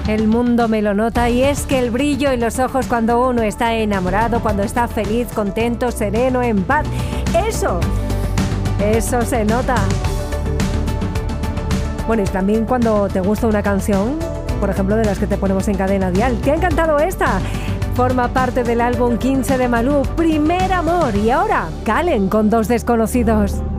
El mundo me lo nota, y es que el brillo en los ojos cuando uno está enamorado, cuando está feliz, contento, sereno, en paz, eso se nota. Bueno, y también cuando te gusta una canción, por ejemplo, de las que te ponemos en Cadena Dial. ¿Te ha encantado esta? Forma parte del álbum 15 de Malú, Primer Amor. Y ahora, Calen con Dos Desconocidos.